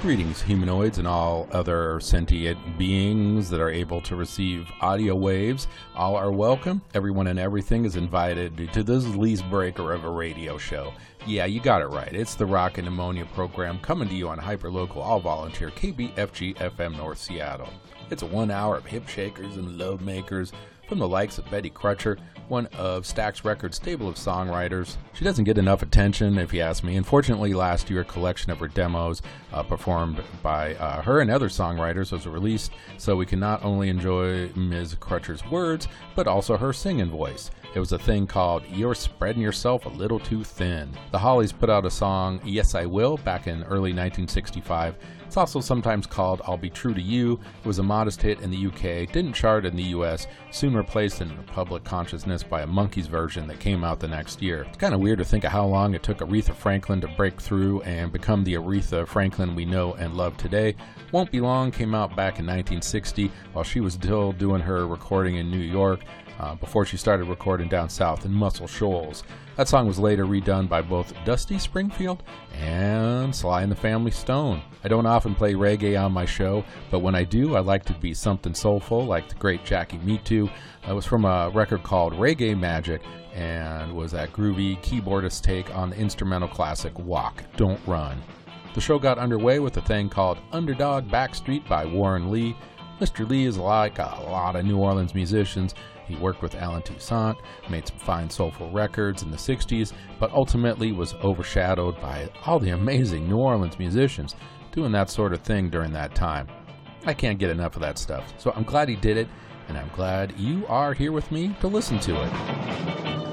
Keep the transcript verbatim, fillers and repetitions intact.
Greetings, humanoids and all other sentient beings that are able to receive audio waves. All are welcome. Everyone and everything is invited to this least breaker of a radio show. Yeah, you got it right. It's the Rock and Pneumonia program coming to you on hyperlocal, all-volunteer K B F G F M North Seattle. It's a one hour of hip shakers and love makers from the likes of Betty Crutcher, one of Stax Records' stable of songwriters. She doesn't get enough attention, if you ask me. Unfortunately, last year, a collection of her demos uh, performed by uh, her and other songwriters was released, so we can not only enjoy Miz Crutcher's words, but also her singing voice. It was a thing called You're Spreading Yourself a Little Too Thin. The Hollies put out a song, Yes I Will, back in early nineteen sixty-five. It's also sometimes called I'll Be True to You. It was a modest hit in the U K, didn't chart in the U S, soon replaced in the public consciousness by a Monkees version that came out the next year. It's kind of weird to think of how long it took Aretha Franklin to break through and become the Aretha Franklin we know and love today. Won't Be Long came out back in nineteen sixty while she was still doing her recording in New York. Uh, before she started recording down south in Muscle Shoals. That song was later redone by both Dusty Springfield and Sly and the Family Stone. I don't often play reggae on my show, but when I do, I like to be something soulful, like the great Jackie Me Too. It was from a record called Reggae Magic, and was that groovy keyboardist take on the instrumental classic Walk, Don't Run. The show got underway with a thing called Underdog Backstreet by Warren Lee. Mister Lee is like a lot of New Orleans musicians. He worked with Alan Toussaint, made some fine soulful records in the sixties, but ultimately was overshadowed by all the amazing New Orleans musicians doing that sort of thing during that time. I can't get enough of that stuff, so I'm glad he did it, and I'm glad you are here with me to listen to it.